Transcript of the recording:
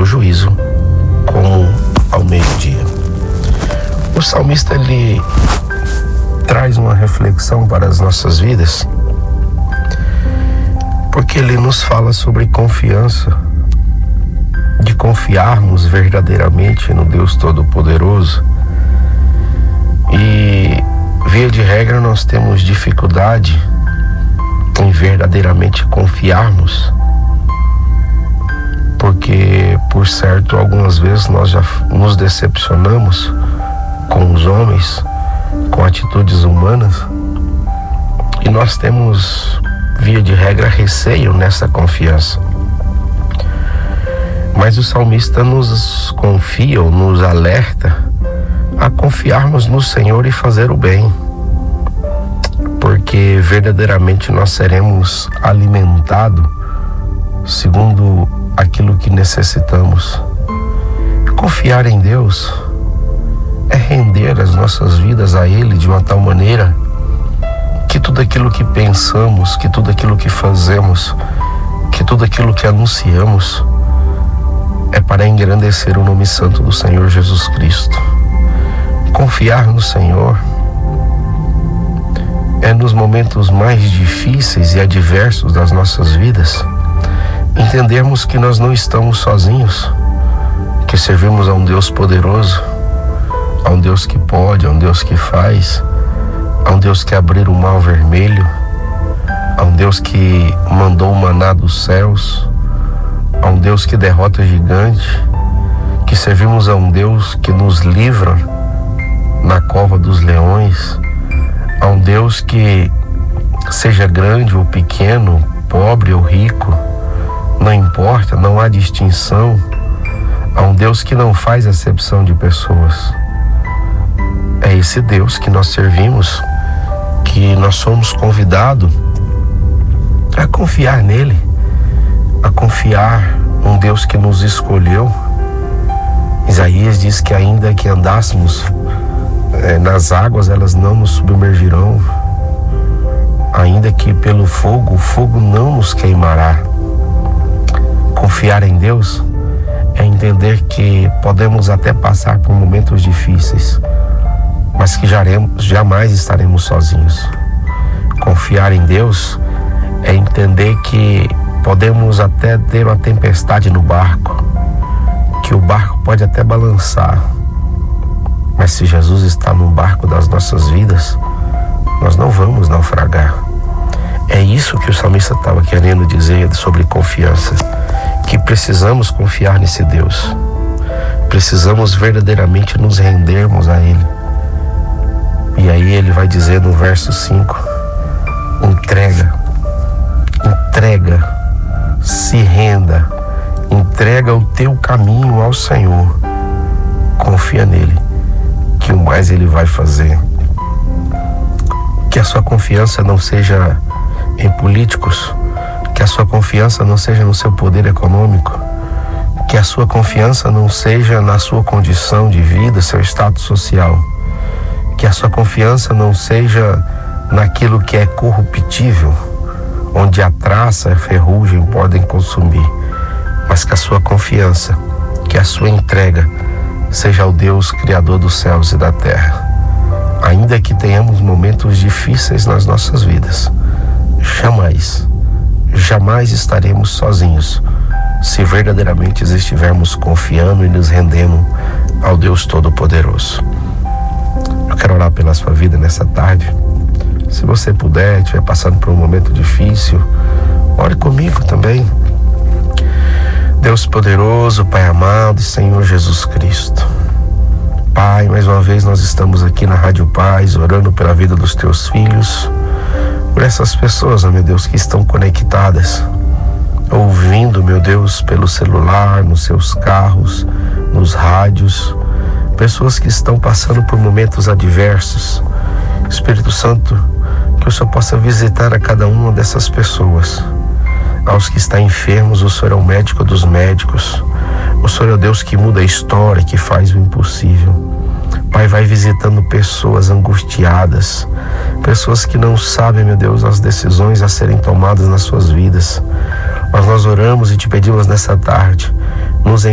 o juízo como ao meio-dia. O salmista, ele traz uma reflexão para as nossas vidas, porque ele nos fala sobre confiança, de confiarmos verdadeiramente no Deus Todo-Poderoso. E, via de regra, nós temos dificuldade em verdadeiramente confiarmos, porque, por certo, algumas vezes nós já nos decepcionamos com os homens, com atitudes humanas, e nós temos, via de regra, receio nessa confiança. Mas o salmista nos confia ou nos alerta a confiarmos no Senhor e fazer o bem, porque verdadeiramente nós seremos alimentados segundo aquilo que necessitamos. Confiar em Deus é render as nossas vidas a Ele de uma tal maneira que tudo aquilo que pensamos, que tudo aquilo que fazemos, que tudo aquilo que anunciamos é para engrandecer o nome santo do Senhor Jesus Cristo. Confiar no Senhor é nos momentos mais difíceis e adversos das nossas vidas entendermos que nós não estamos sozinhos, que servimos a um Deus poderoso, a um Deus que pode, a um Deus que faz, a um Deus que abriu o mar vermelho, a um Deus que mandou o maná dos céus, a um Deus que derrota gigante, que servimos a um Deus que nos livra na cova dos leões, a um Deus que, seja grande ou pequeno, pobre ou rico, não importa, não há distinção, a um Deus que não faz acepção de pessoas. É esse Deus que nós servimos, que nós somos convidados a confiar nele, a confiar num Deus que nos escolheu. Isaías diz que ainda que andássemos nas águas, elas não nos submergirão, ainda que pelo fogo, o fogo não nos queimará. Confiar em Deus é entender que podemos até passar por momentos difíceis, mas que jamais estaremos sozinhos. Confiar em Deus é entender que podemos até ter uma tempestade no barco, que o barco pode até balançar, mas se Jesus está no barco das nossas vidas, nós não vamos naufragar. É isso que o salmista estava querendo dizer sobre confiança, que precisamos confiar nesse Deus, precisamos verdadeiramente nos rendermos a Ele. E aí ele vai dizer no verso 5, entrega, se renda, entrega o teu caminho ao Senhor, confia nele, que o mais ele vai fazer. Que a sua confiança não seja em políticos, que a sua confiança não seja no seu poder econômico, que a sua confiança não seja na sua condição de vida, seu status social, que a sua confiança não seja naquilo que é corruptível, onde a traça e a ferrugem podem consumir, mas que a sua confiança, que a sua entrega seja ao Deus Criador dos céus e da terra. Ainda que tenhamos momentos difíceis nas nossas vidas, jamais estaremos sozinhos, se verdadeiramente estivermos confiando e nos rendendo ao Deus Todo-Poderoso. Eu quero orar pela sua vida nessa tarde. Se você puder, estiver passando por um momento difícil, ore comigo também. Deus poderoso, Pai amado e Senhor Jesus Cristo. Pai, mais uma vez nós estamos aqui na Rádio Paz, orando pela vida dos teus filhos, por essas pessoas, meu Deus, que estão conectadas, ouvindo, meu Deus, pelo celular, nos seus carros, nos rádios, pessoas que estão passando por momentos adversos. Espírito Santo, que o Senhor possa visitar a cada uma dessas pessoas. Aos que estão enfermos, o Senhor é o médico dos médicos. O Senhor é o Deus que muda a história, que faz o impossível. Pai, vai visitando pessoas angustiadas, pessoas que não sabem, meu Deus, as decisões a serem tomadas nas suas vidas. Mas nós oramos e te pedimos nessa tarde, nos